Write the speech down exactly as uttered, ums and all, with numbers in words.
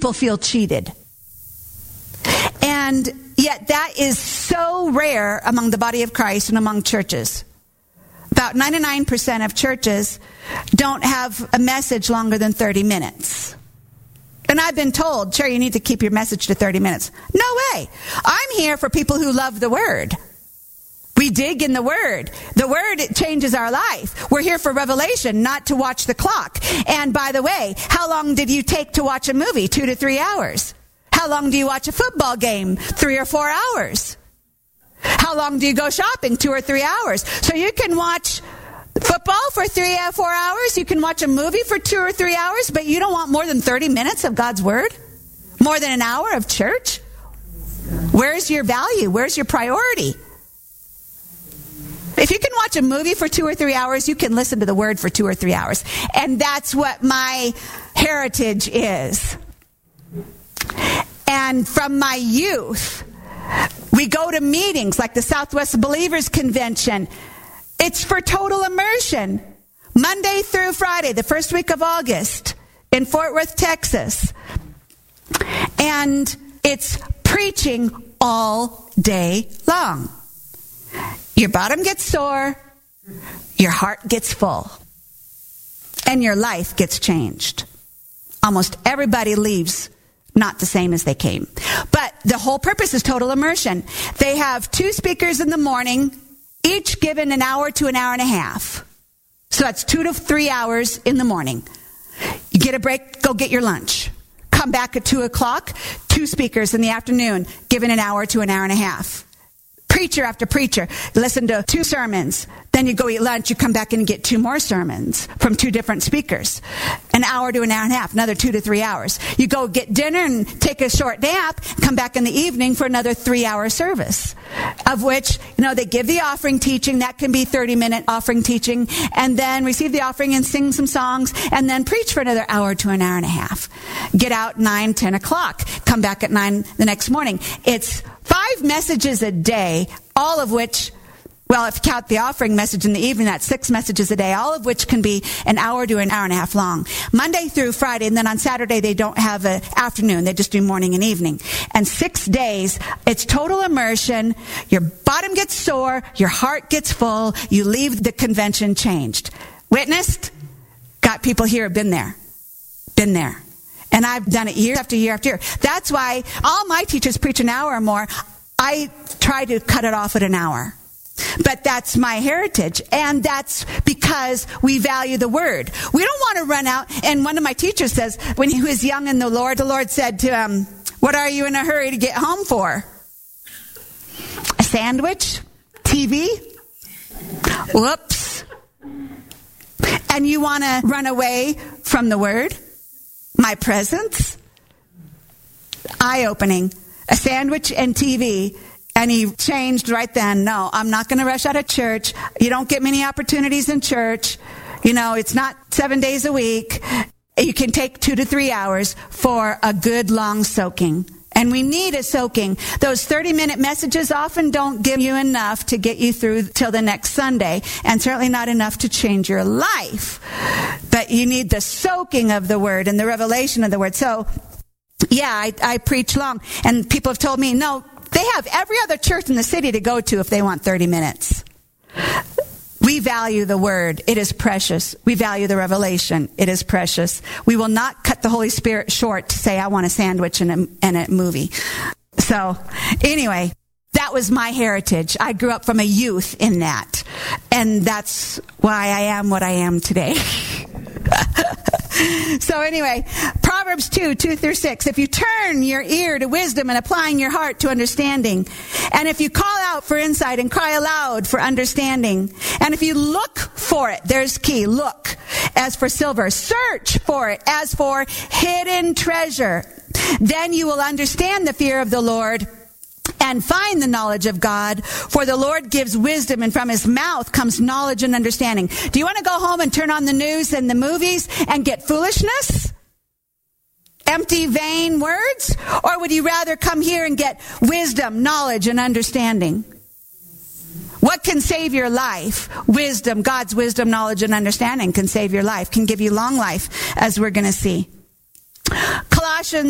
people feel cheated. And yet that is so rare among the body of Christ and among churches. About ninety-nine percent of churches don't have a message longer than thirty minutes. And I've been told, Sherry, you need to keep your message to thirty minutes. No way. I'm here for people who love the Word. We dig in the Word. The Word, it changes our life. We're here for revelation, not to watch the clock. And by the way, how long did you take to watch a movie? Two to three hours. How long do you watch a football game? Three or four hours. How long do you go shopping? Two or three hours. So you can watch football for three or four hours. You can watch a movie for two or three hours, but you don't want more than thirty minutes of God's Word? More than an hour of church? Where's your value? Where's your priority? If you can watch a movie for two or three hours, you can listen to the Word for two or three hours. And that's what my heritage is. And from my youth, we go to meetings like the Southwest Believers Convention. It's for total immersion. Monday through Friday, the first week of August in Fort Worth, Texas. And it's preaching all day long. Your bottom gets sore, your heart gets full, and your life gets changed. Almost everybody leaves not the same as they came. But the whole purpose is total immersion. They have two speakers in the morning, each given an hour to an hour and a half. So that's two to three hours in the morning. You get a break, go get your lunch. Come back at two o'clock, two speakers in the afternoon, given an hour to an hour and a half. Preacher after preacher, listen to two sermons. Then you go eat lunch, you come back and get two more sermons from two different speakers. An hour to an hour and a half, another two to three hours. You go get dinner and take a short nap, come back in the evening for another three-hour service. Of which, you know, they give the offering teaching, that can be thirty-minute offering teaching, and then receive the offering and sing some songs, and then preach for another hour to an hour and a half. Get out nine, ten o'clock, come back at nine the next morning. It's five messages a day, all of which, well, if you count the offering message in the evening, that's six messages a day, all of which can be an hour to an hour and a half long. Monday through Friday, and then on Saturday they don't have an afternoon. They just do morning and evening. And six days, it's total immersion. Your bottom gets sore. Your heart gets full. You leave the convention changed. Witnessed? Got people here who've been there. Been there. And I've done it year after year after year. That's why all my teachers preach an hour or more. I try to cut it off at an hour. But that's my heritage, and that's because we value the Word. We don't want to run out, and one of my teachers says, when he was young in the Lord, the Lord said to him, what are you in a hurry to get home for? A sandwich? T V? Whoops. And you want to run away from the Word? My presence? Eye-opening. A sandwich and T V. And he changed right then. No, I'm not going to rush out of church. You don't get many opportunities in church. You know, it's not seven days a week. You can take two to three hours for a good long soaking. And we need a soaking. Those thirty-minute messages often don't give you enough to get you through till the next Sunday, and certainly not enough to change your life. But you need the soaking of the Word and the revelation of the Word. So, yeah, I, I preach long. And people have told me, no, they have every other church in the city to go to if they want thirty minutes. We value the Word. It is precious. We value the revelation. It is precious. We will not cut the Holy Spirit short to say, I want a sandwich and a, and a movie. So, anyway, that was my heritage. I grew up from a youth in that. And that's why I am what I am today. So anyway, Proverbs two, two through six. If you turn your ear to wisdom and applying your heart to understanding, and if you call out for insight and cry aloud for understanding, and if you look for it, there's key, look, as for silver, search for it as for hidden treasure, then you will understand the fear of the Lord and find the knowledge of God, for the Lord gives wisdom, and from his mouth comes knowledge and understanding. Do you want to go home and turn on the news and the movies and get foolishness? Empty, vain words? Or would you rather come here and get wisdom, knowledge, and understanding? What can save your life? Wisdom, God's wisdom, knowledge, and understanding can save your life, can give you long life, as we're going to see. Colossians